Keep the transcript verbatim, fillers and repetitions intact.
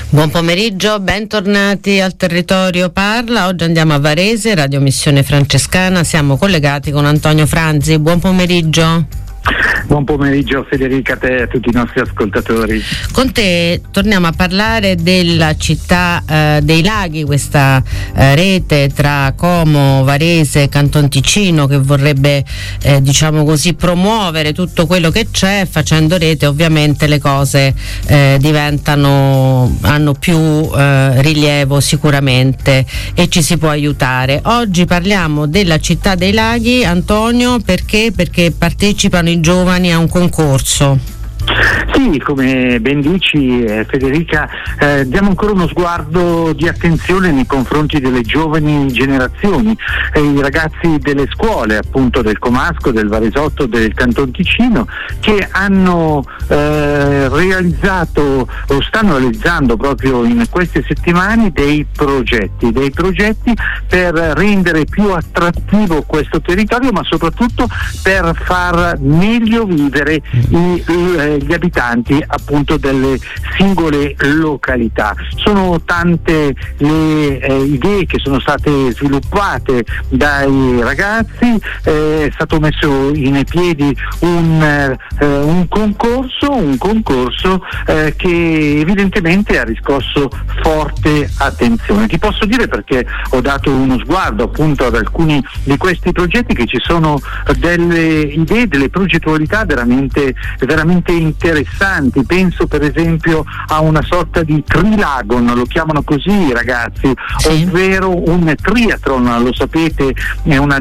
Buon pomeriggio, bentornati al Territorio Parla. Oggi andiamo a Varese, Radio Missione Francescana. Siamo collegati con Antonio Franzi. Buon pomeriggio. Buon pomeriggio Federica, a te e a tutti i nostri ascoltatori. Con te torniamo a parlare della città eh, dei laghi, questa eh, rete tra Como, Varese e Canton Ticino che vorrebbe eh, diciamo così promuovere tutto quello che c'è. Facendo rete ovviamente le cose eh, diventano, hanno più eh, rilievo sicuramente e ci si può aiutare. Oggi parliamo della città dei laghi, Antonio, perché? Perché partecipano i giovani a un concorso. Sì, come ben dici eh, Federica, eh, diamo ancora uno sguardo di attenzione nei confronti delle giovani generazioni, eh, i ragazzi delle scuole appunto del Comasco, del Varesotto, del Canton Ticino, che hanno eh, realizzato o stanno realizzando proprio in queste settimane dei progetti, dei progetti per rendere più attrattivo questo territorio, ma soprattutto per far meglio vivere i, i gli abitanti appunto delle singole località. Sono tante le eh, idee che sono state sviluppate dai ragazzi, eh, è stato messo in piedi un, eh, un concorso, un concorso eh, che evidentemente ha riscosso forte attenzione. Ti posso dire, perché ho dato uno sguardo appunto ad alcuni di questi progetti, che ci sono delle idee, delle progettualità veramente, veramente interessanti. Penso per esempio a una sorta di trilagon, lo chiamano così i ragazzi, sì, ovvero un triathlon, lo sapete, è una